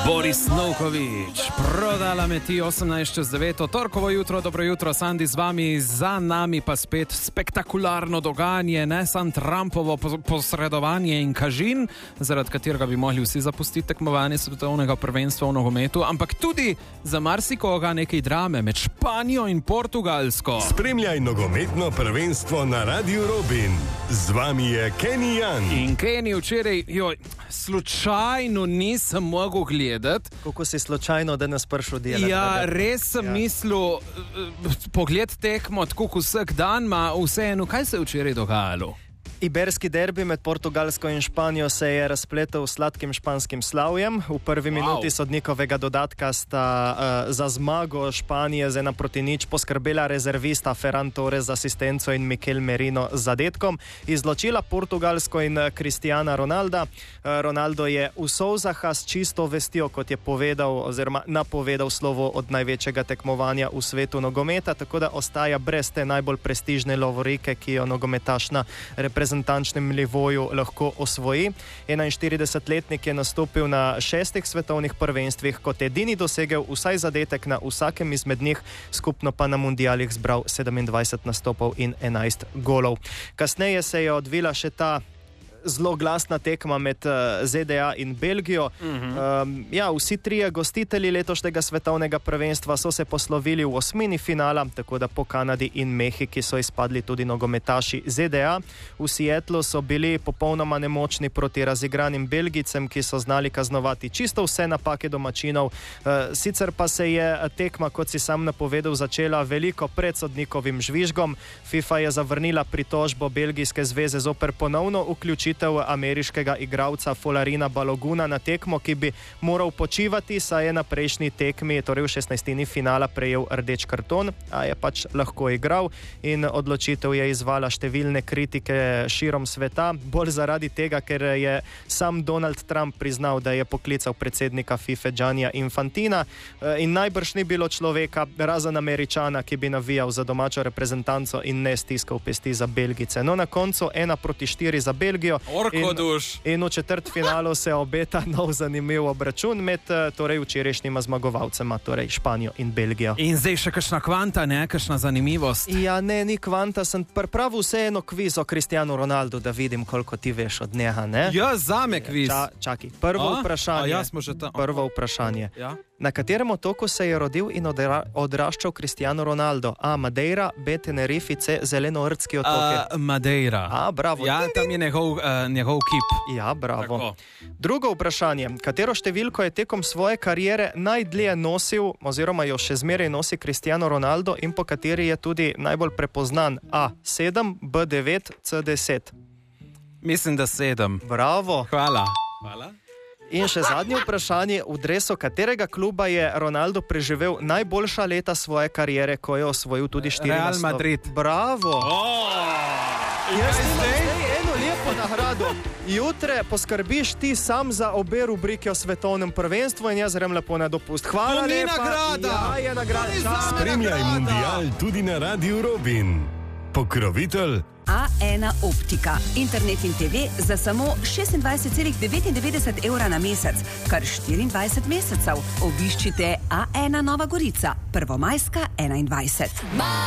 Boris Novković, prodala me ti 18:09, torkovo jutro, dobro jutro, Sandi z vami, za nami pa spet spektakularno dogajanje, ne samo Trumpovo posredovanje in kažin, zaradi katerega bi mogli vsi zapustiti tekmovanje svetovnega prvenstva v nogometu, ampak tudi za marsikoga nekaj drame med Španijo in Portugalsko. Spremljaj nogometno prvenstvo na Radiu Robin. Z vami je Kenny Jan. In Kenny včeraj, slučajno nisem mogel gledati. Kako si slučajno danes prišel delati? Ja, res sem mislil, pogled tekmo, tako vsak dan, vseeno, kaj se je včeraj dogajalo? Iberski derbi med Portugalsko in Španijo se je razpletel s sladkim španskim slavjem. V prvi minuti sodnikovega dodatka sta za zmago Španije z 1-0 poskrbela rezervista Ferran Torres z asistenco in Mikel Merino z zadetkom. Izločila Portugalsko in Cristiana Ronalda. Ronaldo je v solzah s čisto vestjo, kot je povedal oziroma napovedal slovo od največjega tekmovanja v svetu nogometa, tako da ostaja brez te najbolj prestižne lovorike, ki jo nogometaš na reprezentančnem nivoju lahko osvoji. 41-letnik je nastopil na 6 svetovnih prvenstvih, kot edini dosegel vsaj zadetek na vsakem izmed njih, skupno pa na mundialih zbral 27 nastopov in 11 golov. Kasneje se je odvila še ta zelo glasna tekma med ZDA in Belgijo. Vsi trije gostitelji letošnjega svetovnega prvenstva so se poslovili v osmini finala, tako da po Kanadi in Mehiki so izpadli tudi nogometaši ZDA. V Seattlu so bili popolnoma nemočni proti razigranim Belgijcem, ki so znali kaznovati čisto vse napake domačinov. Sicer pa se je tekma, kot si sam napovedal, začela veliko pred sodnikovim žvižgom. FIFA je zavrnila pritožbo Belgijske zveze zoper ponovno vključitev ameriškega igralca Folarina Baloguna na tekmo, ki bi moral počivati, saj je na prejšnji tekmi, torej v 16. finala, prejel rdeč karton, a je pač lahko igral, in odločitev je izvala številne kritike širom sveta, bolj zaradi tega, ker je sam Donald Trump priznal, da je poklical predsednika FIFA Giannia Infantina, in najbrž ni bilo človeka, razen Američana, ki bi navijal za domačo reprezentanco in ne stiskal pesti za Belgice. No, na koncu 1-4 za Belgijo. In v četrtfinalu se obeta nov zanimiv obračun med torej včerajšnjima zmagovalcema, torej Španijo in Belgijo. In zdaj še kakšna kvanta, ne? Kakšna zanimivost? Ja, ne, ni kvanta, sem pripravil vseeno kviz o Cristianu Ronaldu, da vidim, koliko ti veš od njega, ne? Ja, zame kviz. Čakaj, prvo vprašanje. Ja, smo že tam. Prvo vprašanje. Ja? Na katerem otoku se je rodil in odraščal Cristiano Ronaldo? A. Madeira, B. Tenerife, C. Zelenoortski otoki. Madeira. Bravo. Ja, tam je njegov kip. Ja, bravo. Tako. Drugo vprašanje. Katero številko je tekom svoje kariere najdlje nosil oziroma jo še zmeraj nosi Cristiano Ronaldo in po kateri je tudi najbolj prepoznan? A. 7, B. 9, C. 10. Mislim, da 7. Bravo. Hvala. In še zadnje vprašanje. V dresu katerega kluba je Ronaldo preživel najboljša leta svoje kariere, ko je osvojil tudi 4 Real naslove? Madrid. Bravo. Jaz imam eno lepo nagrado. Jutre poskrbiš ti sam za obe rubrike o svetovnem prvenstvu in jaz grem lepo na dopust. Hvala lepa. To ni nagrada. Ja, je nagrada. Spremljaj mundial tudi na Radiu Robin. Pokrovitelj A1 Optika. Internet in TV za samo 26,99 evra na mesec, kar 24 mesecev. Obiščite A1 Nova Gorica, Prvomajska 21.